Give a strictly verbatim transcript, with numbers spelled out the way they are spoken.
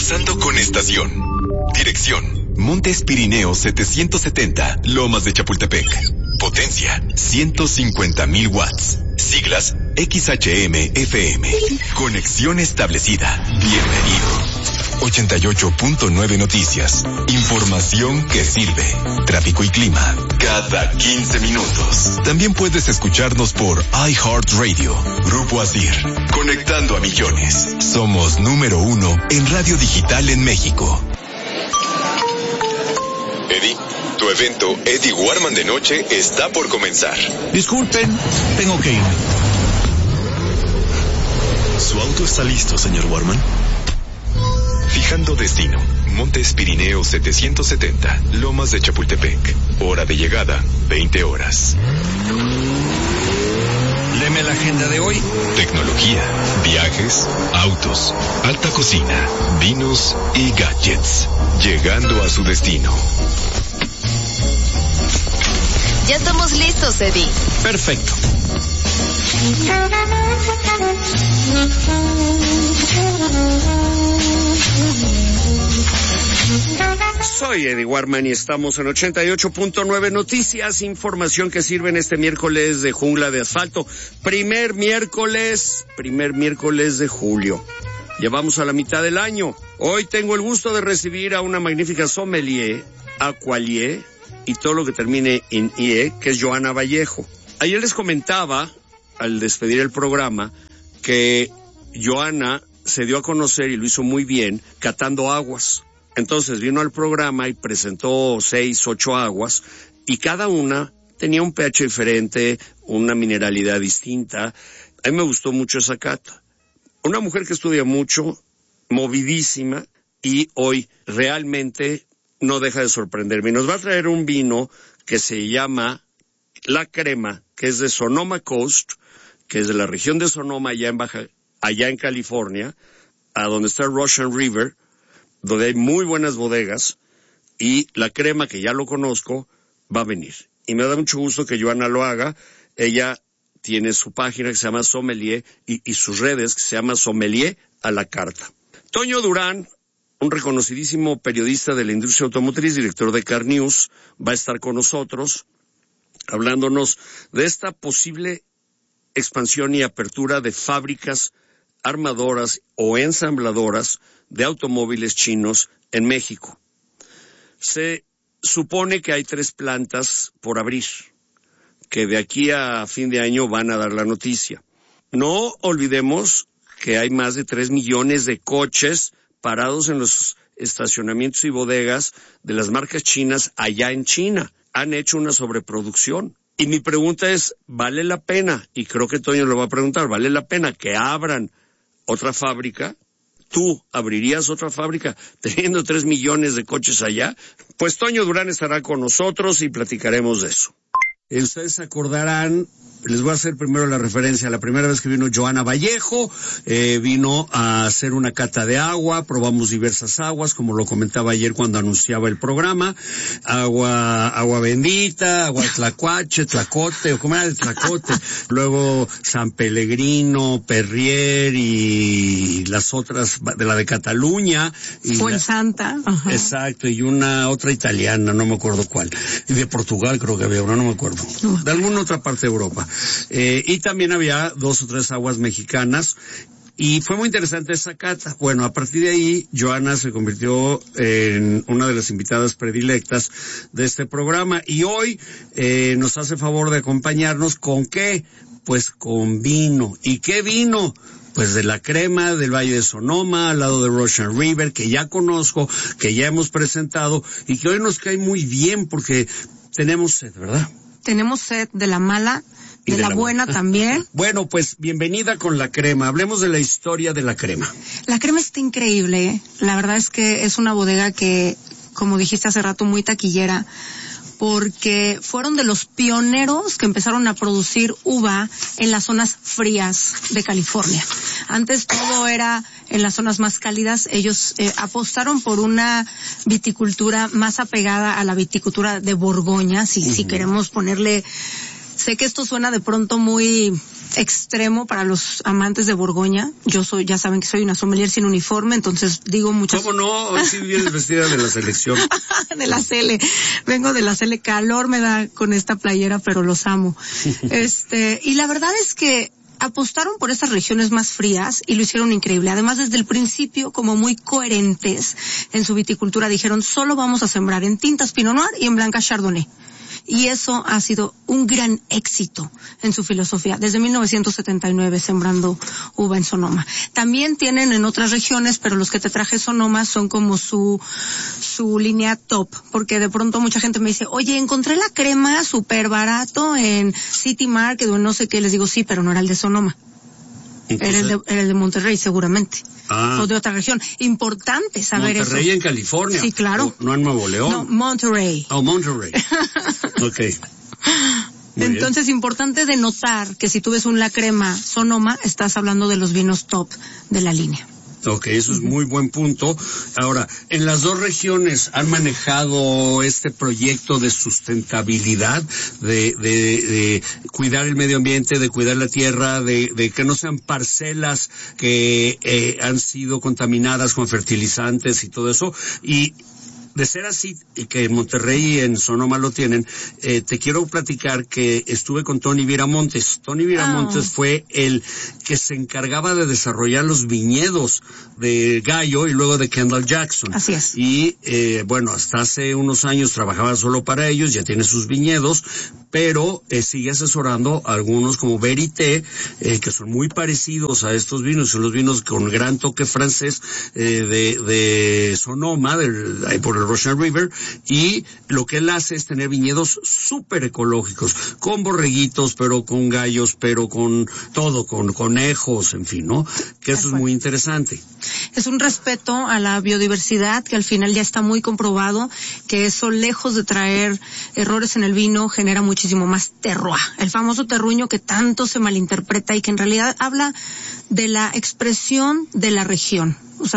Pasando con estación. Dirección: Montes Pirineos setecientos setenta, Lomas de Chapultepec. Potencia: ciento cincuenta mil watts. Siglas: X H M F M. Conexión establecida. Bienvenido. ochenta y ocho punto nueve Noticias. Información que sirve. Tráfico y clima cada quince minutos. También puedes escucharnos por iHeartRadio. Grupo Asir. Conectando a millones. Somos número uno en radio digital en México. Eddie, tu evento Eddie Warman de noche está por comenzar. Disculpen, tengo que irme. ¿Su auto está listo, señor Warman? Fijando destino: Montes Pirineos setecientos setenta, Lomas de Chapultepec. Hora de llegada: veinte horas. Léeme la agenda de hoy. Tecnología, viajes, autos, alta cocina, vinos y gadgets. Llegando a su destino. Ya estamos listos, Eddie. Perfecto. Soy Eddie Warman y estamos en ochenta y ocho punto nueve Noticias, información que sirve en este miércoles de Jungla de Asfalto. Primer miércoles, primer miércoles de julio. Llevamos a la mitad del año. Hoy tengo el gusto de recibir a una magnífica sommelier, aqualier y todo lo que termine en ie, que es Joana Vallejo. Ayer les comentaba, al despedir el programa, que Joana se dio a conocer y lo hizo muy bien catando aguas. Entonces vino al programa y presentó seis, ocho aguas y cada una tenía un pH diferente, una mineralidad distinta. A mí me gustó mucho esa cata. Una mujer que estudia mucho, movidísima y hoy realmente no deja de sorprenderme. Nos va a traer un vino que se llama La Crema, que es de Sonoma Coast, que es de la región de Sonoma, allá en Baja, allá en California, a donde está Russian River, donde hay muy buenas bodegas, y La Crema, que ya lo conozco, va a venir. Y me da mucho gusto que Joana lo haga. Ella tiene su página que se llama Sommelier y, y sus redes que se llama Sommelier a la Carta. Toño Durán, un reconocidísimo periodista de la industria automotriz, director de Car News, va a estar con nosotros hablándonos de esta posible expansión y apertura de fábricas armadoras o ensambladoras de automóviles chinos en México. Se supone que hay tres plantas por abrir, que de aquí a fin de año van a dar la noticia. No olvidemos que hay más de tres millones de coches parados en los estacionamientos y bodegas de las marcas chinas allá en China. Han hecho una sobreproducción. Y mi pregunta es, ¿vale la pena? Y creo que Toño lo va a preguntar, ¿vale la pena que abran otra fábrica? ¿Tú abrirías otra fábrica teniendo tres millones de coches allá? Pues Toño Durán estará con nosotros y platicaremos de eso. Ustedes se acordarán, les voy a hacer primero la referencia. La primera vez que vino Joana Vallejo, eh, vino a hacer una cata de agua, probamos diversas aguas, como lo comentaba ayer cuando anunciaba el programa, agua, agua bendita, agua tlacuache, tlacote, o como era de tlacote, luego San Pellegrino, Perrier y las otras, de la de Cataluña. Fuensanta. Ajá. Exacto, y una otra italiana, no me acuerdo cuál. Y de Portugal creo que había una, no me acuerdo. De alguna otra parte de Europa. Eh, y también había dos o tres aguas mexicanas. Y fue muy interesante esa cata. Bueno, a partir de ahí, Joana se convirtió en una de las invitadas predilectas de este programa. Y hoy eh, nos hace favor de acompañarnos ¿con qué? Pues con vino. ¿Y qué vino? Pues de La Crema, del Valle de Sonoma, al lado de Russian River, que ya conozco, que ya hemos presentado, y que hoy nos cae muy bien porque tenemos sed, ¿verdad? Tenemos sed de la mala, de, de la, la buena también. Bueno, pues bienvenida con La Crema. Hablemos de la historia de La Crema. La Crema está increíble, ¿eh? La verdad es que es una bodega que, como dijiste hace rato, muy taquillera, porque fueron de los pioneros que empezaron a producir uva en las zonas frías de California. Antes todo era en las zonas más cálidas. Ellos eh, apostaron por una viticultura más apegada a la viticultura de Borgoña, si, uh-huh. si queremos ponerle... Sé que esto suena de pronto muy extremo para los amantes de Borgoña. Yo soy, ya saben que soy una sommelier sin uniforme, entonces digo muchas... ¿Cómo no? Hoy sí vienes vestida de la selección. De la Cele. Vengo de la Cele. Calor me da con esta playera, pero los amo. Este, y la verdad es que apostaron por estas regiones más frías y lo hicieron increíble. Además, desde el principio, como muy coherentes en su viticultura, dijeron, solo vamos a sembrar en tintas Pinot Noir y en blancas Chardonnay. Y eso ha sido un gran éxito en su filosofía, desde mil novecientos setenta y nueve sembrando uva en Sonoma. También tienen en otras regiones, pero los que te traje Sonoma son como su su línea top, porque de pronto mucha gente me dice, oye, encontré la crema súper barato en City Market o en no sé qué. Les digo, sí, pero no era el de Sonoma. Era el, de, era el de Monterrey, seguramente. Ah. O de otra región. Importante saber Monterrey eso. Monterrey en California. Sí, claro. No, no en Nuevo León. No, Monterrey. Oh, Monterrey. Ok. Muy Entonces, bien. Importante de notar que si tú ves un La Crema Sonoma, estás hablando de los vinos top de la línea. Ok, eso es muy buen punto. Ahora, en las dos regiones han manejado este proyecto de sustentabilidad, de, de, de cuidar el medio ambiente, de cuidar la tierra, de, de que no sean parcelas que eh, han sido contaminadas con fertilizantes y todo eso. Y de ser así, y que en Monterrey y en Sonoma lo tienen, eh, te quiero platicar que estuve con Tony Viramontes. Tony Viramontes oh. fue el que se encargaba de desarrollar los viñedos de Gallo y luego de Kendall Jackson. Así es. Y, eh, bueno, hasta hace unos años trabajaba solo para ellos, ya tiene sus viñedos, pero eh, sigue asesorando a algunos como Verité, eh, que son muy parecidos a estos vinos, son los vinos con gran toque francés eh, de, de Sonoma, del, ahí por el Russian River, y lo que él hace es tener viñedos súper ecológicos, con borreguitos, pero con gallos, pero con todo, con conejos, en fin, ¿no? Que eso es muy interesante. Es un respeto a la biodiversidad que al final ya está muy comprobado que eso, lejos de traer errores en el vino, genera muchísimo más terroir, el famoso terruño que tanto se malinterpreta y que en realidad habla de la expresión de la región. O sea,